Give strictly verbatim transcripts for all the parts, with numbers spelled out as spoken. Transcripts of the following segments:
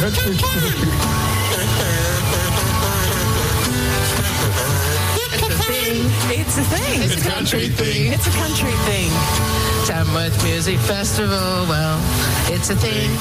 It's a thing. It's a country thing. It's a country thing. Tamworth Music Festival, well, it's a thing.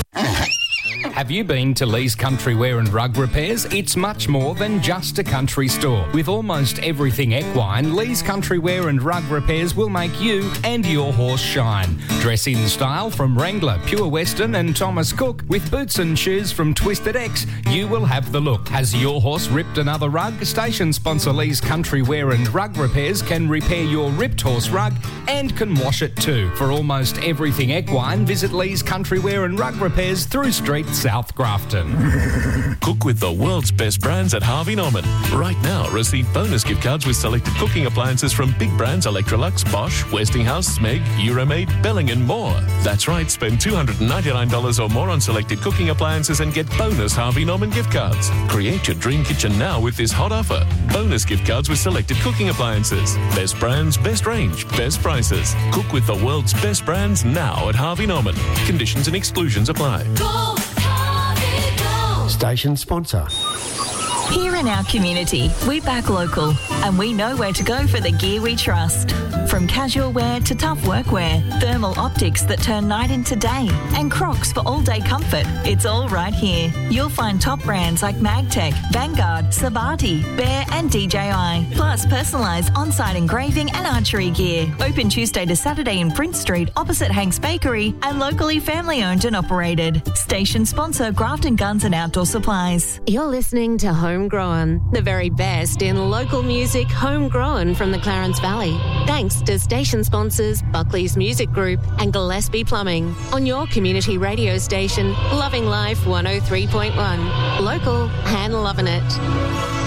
Have you been to Lee's Country Wear and Rug Repairs? It's much more than just a country store. With almost everything equine, Lee's Country Wear and Rug Repairs will make you and your horse shine. Dress in style from Wrangler, Pure Western and Thomas Cook. With boots and shoes from Twisted X, you will have the look. Has your horse ripped another rug? Station sponsor Lee's Country Wear and Rug Repairs can repair your ripped horse rug and can wash it too. For almost everything equine, visit Lee's Country Wear and Rug Repairs through Street, South Grafton. Cook with the world's best brands at Harvey Norman. Right now, receive bonus gift cards with selected cooking appliances from big brands Electrolux, Bosch, Westinghouse, Smeg, Euromaid, Belling and more. That's right, spend two hundred ninety-nine dollars or more on selected cooking appliances and get bonus Harvey Norman gift cards. Create your dream kitchen now with this hot offer. Bonus gift cards with selected cooking appliances. Best brands, best range, best prices. Cook with the world's best brands now at Harvey Norman. Conditions and exclusions apply. Go, Harvey, go. Station sponsor. Here in our community, we back local and we know where to go for the gear we trust. From casual wear to tough workwear, thermal optics that turn night into day, and Crocs for all-day comfort, it's all right here. You'll find top brands like Magtech, Vanguard, Sabati, Bear and D J I, plus personalised on-site engraving and archery gear. Open Tuesday to Saturday in Prince Street, opposite Hank's Bakery, and locally family-owned and operated. Station sponsor Grafton Guns and Outdoor Supplies. You're listening to Homegrown, the very best in local music homegrown from the Clarence Valley. Thanks to station sponsors Buckley's Music Group and Gillespie Plumbing. On your community radio station, Loving Life one oh three point one. Local and loving it.